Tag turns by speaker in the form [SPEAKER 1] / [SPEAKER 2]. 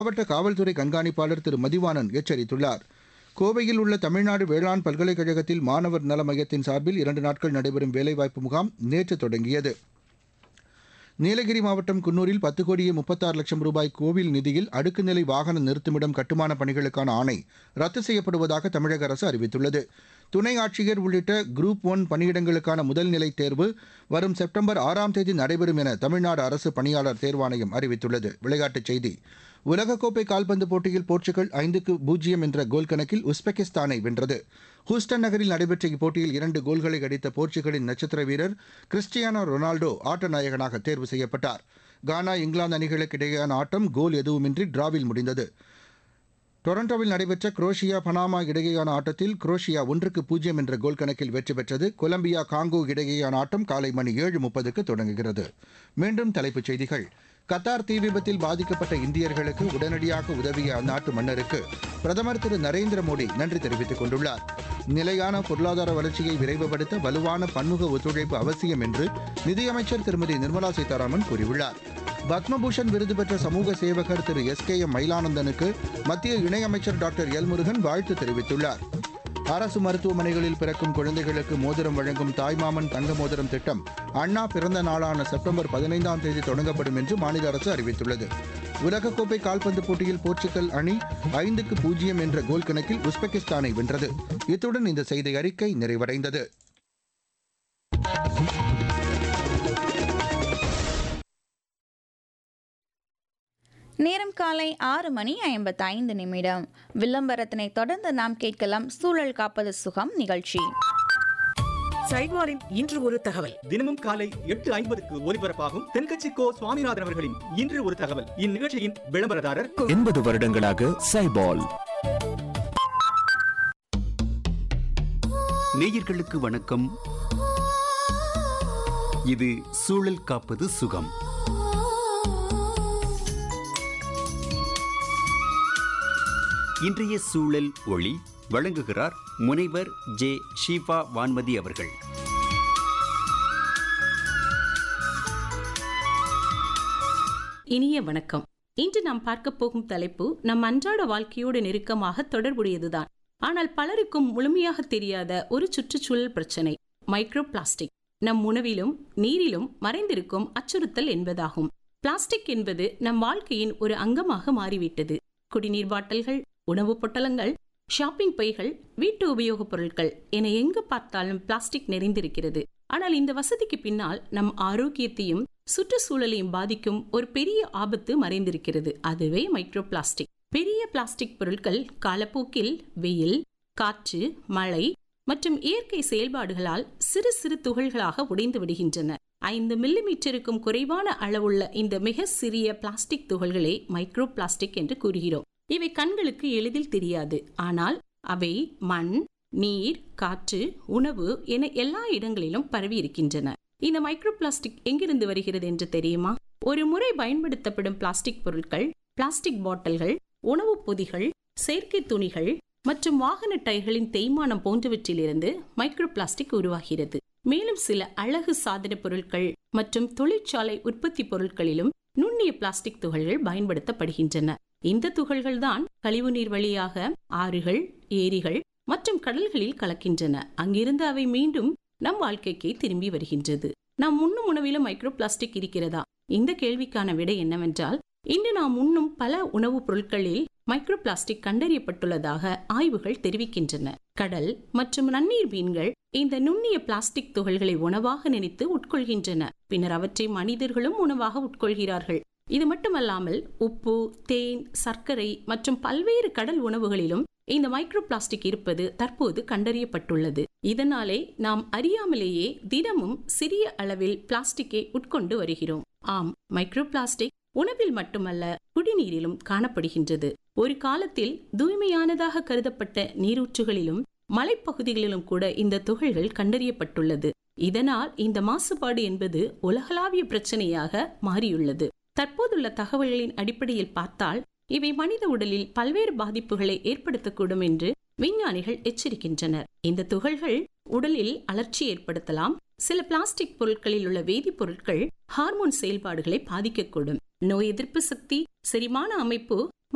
[SPEAKER 1] மாவட்ட காவல்துறை கண்காணிப்பாளர் திரு மதிவாணன் எச்சரித்துள்ளார். கோவையில் உள்ள தமிழ்நாடு வேளாண் பல்கலைக்கழகத்தில் மாணவர் நல மையத்தின் சார்பில் 2 நாட்கள் நடைபெறும் வேலைவாய்ப்பு முகாம் நேற்று தொடங்கியது. நீலகிரி மாவட்டம் குன்னூரில் 10 கோடியே 36 லட்சம் ரூபாய் கோவில் நிதியில் அடுக்குநிலை வாகன நிறுத்துமிடம் கட்டுமான பணிகளுக்கான ஆணை ரத்து செய்யப்படுவதாக தமிழக அரசு அறிவித்துள்ளது. துணை ஆட்சியர் உள்ளிட்ட குரூப் 1 பணியிடங்களுக்கான முதல்நிலை தேர்வு வரும் செப்டம்பர் 6ஆம் தேதி நடைபெறும் என தமிழ்நாடு அரசு பணியாளர் தேர்வாணையம் அறிவித்துள்ளது. விளையாட்டுச் செய்தி. உலகக்கோப்பை கால்பந்து போட்டியில் போர்ச்சுகல் 5-0 என்ற கோல் கணக்கில் உஸ்பெகிஸ்தானை வென்றது. ஹூஸ்டன் நகரில் நடைபெற்ற இப்போட்டியில் 2 கோல்களை அடித்த போர்ச்சுகலின் நட்சத்திர வீரர் கிறிஸ்டியானோ ரொனால்டோ ஆட்ட நாயகனாக தேர்வு செய்யப்பட்டார். கானா இங்கிலாந்து அணிகளுக்கு இடையேயான ஆட்டம் கோல் எதுவுமின்றி டிராவில் முடிந்தது. டொரண்டோவில் நடைபெற்ற குரோஷியா பனாமா இடையேயான ஆட்டத்தில் குரோஷியா 1-0 என்ற கோல் கணக்கில் வெற்றி பெற்றது. கொலம்பியா காங்கோ இடையேயான ஆட்டம் காலை மணி 7:30க்கு தொடங்குகிறது. மீண்டும் தலைப்புச் செய்திகள். கத்தார் தீ விபத்தில் பாதிக்கப்பட்ட இந்தியர்களுக்கு உடனடியாக உதவிய அந்நாட்டு மன்னருக்கு பிரதமர் திரு நரேந்திர மோடி நன்றி தெரிவித்துக் கொண்டுள்ளார். நிலையான பொருளாதார வளர்ச்சியை விரைவுபடுத்த வலுவான பன்முக ஒத்துழைப்பு அவசியம் என்று நிதியமைச்சர் திருமதி நிர்மலா சீதாராமன் கூறியுள்ளார். பத்மபூஷன் விருது பெற்ற சமூக சேவகர் திரு SKM மயிலானந்தனுக்கு மத்திய இணையமைச்சர் டாக்டர் எல் முருகன் வாழ்த்து தெரிவித்துள்ளார். அரசு மருத்துவமனைகளில் பிறக்கும் குழந்தைகளுக்கு மோதிரம் வழங்கும் தாய்மாமன் தங்க மோதிரம் திட்டம் அண்ணா பிறந்த நாளான செப்டம்பர் 15ஆம் தேதி தொடங்கப்படும் என்று மாநில அரசு அறிவித்துள்ளது. உலகக்கோப்பை கால்பந்து போட்டியில் போர்ச்சுகல் அணி 5-0 என்ற கோல் கணக்கில் உஸ்பெகிஸ்தானை வென்றது. இத்துடன் இந்த செய்தி அறிக்கை நிறைவடைந்தது.
[SPEAKER 2] நேரம் காலை 6:55. விளம்பரத்தினை தொடர்ந்து நாம் கேட்கலாம் சூழல் காப்பது சுகம் நிகழ்ச்சி.
[SPEAKER 3] சைவாரின் இன்று ஒரு தகவல்.
[SPEAKER 4] தினமும் காலை 8:50க்கு ஒலிபரப்பாகும் தென்கட்சி கோ சுவாமிநாதன் அவர்களின் இன்று ஒரு தகவல். இந்நிகழ்ச்சியின் விளம்பரதாரர்
[SPEAKER 5] 80 வருடங்களாக சைபால். நேயர்களுக்கு வணக்கம். இது சூழல் காப்பது சுகம். இன்றைய சூழல் ஒளி வழங்குகிறார் முனைவர் ஜே. ஷீபா வான்மதி அவர்கள்.
[SPEAKER 6] இனிய வணக்கம். இன்று நாம் பார்க்க போகும் தலைப்பு நம் அன்றாட வாழ்க்கையோடு நெருக்கமாக தொடர்புடையதுதான். ஆனால் பலருக்கும் முழுமையாக தெரியாத ஒரு சுற்றுச்சூழல் பிரச்சனை, மைக்ரோ பிளாஸ்டிக். நம் உணவிலும் நீரிலும் மறைந்திருக்கும் அச்சுறுத்தல் என்பதாகும். பிளாஸ்டிக் என்பது நம் வாழ்க்கையின் ஒரு அங்கமாக மாறிவிட்டது. குடிநீர் பாட்டில்கள், உணவு பொட்டலங்கள், ஷாப்பிங் பைகள், வீட்டு உபயோகப் பொருட்கள் என எங்கு பார்த்தாலும் பிளாஸ்டிக் நிறைந்திருக்கிறது. ஆனால் இந்த வசதிக்கு பின்னால் நம் ஆரோக்கியத்தையும் சுற்றுச்சூழலையும் பாதிக்கும் ஒரு பெரிய ஆபத்து மறைந்திருக்கிறது. அதுவே மைக்ரோ பிளாஸ்டிக். பெரிய பிளாஸ்டிக் பொருட்கள் காலப்போக்கில் வெயில், காற்று, மழை மற்றும் இயற்கை செயல்பாடுகளால் சிறு சிறு துகள்களாக உடைந்து விடுகின்றன. 5 மில்லிமீட்டருக்கும் குறைவான அளவுள்ள இந்த மிக சிறிய பிளாஸ்டிக் துகள்களை மைக்ரோ பிளாஸ்டிக் என்று கூறுகிறோம். இவை கண்களுக்கு எளிதில் தெரியாது. ஆனால் அவை மண், நீர், காற்று, உணவு என எல்லா இடங்களிலும் பரவி இருக்கின்றன. இந்த மைக்ரோ பிளாஸ்டிக் எங்கிருந்து வருகிறது என்று தெரியுமா? ஒரு முறை பயன்படுத்தப்படும் பிளாஸ்டிக் பொருட்கள், பிளாஸ்டிக் பாட்டில்கள், உணவுப் பொதிகள், செயற்கை துணிகள் மற்றும் வாகன டயர்களின் தேய்மானம் போன்றவற்றிலிருந்து மைக்ரோ பிளாஸ்டிக் உருவாகிறது. மேலும் சில அழகு சாதன பொருட்கள் மற்றும் தொழிற்சாலை உற்பத்தி பொருட்களிலும் நுண்ணிய பிளாஸ்டிக் துகள்கள் பயன்படுத்தப்படுகின்றன. இந்த துகள்கள் தான் கழிவுநீர் வழியாக ஆறுகள், ஏரிகள் மற்றும் கடல்களில் கலக்கின்றன. அங்கிருந்து அவை மீண்டும் நம் வாழ்க்கைக்கு திரும்பி வருகின்றது. நாம் உண்ணும் உணவிலும் மைக்ரோ பிளாஸ்டிக் இருக்கிறதா? இந்த கேள்விக்கான விடை என்னவென்றால், இன்று நாம் உண்ணும் பல உணவுப் பொருட்களில் மைக்ரோ பிளாஸ்டிக் கண்டறியப்பட்டுள்ளதாக ஆய்வுகள் தெரிவிக்கின்றன. கடல் மற்றும் நன்னீர் மீன்கள் இந்த நுண்ணிய பிளாஸ்டிக் துகள்களை உணவாக நினைத்து உட்கொள்கின்றன. பின்னர் அவற்றை மனிதர்களும் உணவாக உட்கொள்கிறார்கள். இது மட்டுமல்லாமல் உப்பு, தேன், சர்க்கரை மற்றும் பல்வேறு கடல் உணவுகளிலும் இந்த மைக்ரோ பிளாஸ்டிக் இருப்பது தற்போது கண்டறியப்பட்டுள்ளது. இதனாலே நாம் அறியாமலேயே தினமும் சிறிய அளவில் பிளாஸ்டிக்கை உட்கொண்டு வருகிறோம். ஆம், மைக்ரோ பிளாஸ்டிக் உணவில் மட்டுமல்ல, குடிநீரிலும் காணப்படுகின்றது. ஒரு காலத்தில் தூய்மையானதாக கருதப்பட்ட நீரூற்றுகளிலும் மலைப்பகுதிகளிலும் கூட இந்த துகள்கள் கண்டறியப்பட்டுள்ளது. இதனால் இந்த மாசுபாடு என்பது உலகளாவிய பிரச்சனையாக மாறியுள்ளது. தற்போதுள்ள தகவல்களின் அடிப்படையில் பார்த்தால் இவை மனித உடலில் பல்வேறு பாதிப்புகளை ஏற்படுத்தக்கூடும் என்று விஞ்ஞானிகள் எச்சரிக்கின்றனர். இந்த துகள்கள் உடலில் அலர்ச்சி ஏற்படுத்தலாம். சில பிளாஸ்டிக் பொருட்களில் உள்ள வேதிப்பொருட்கள் ஹார்மோன் செயல்பாடுகளை பாதிக்கக்கூடும். நோய் எதிர்ப்பு சக்தி, செரிமான அமைப்பு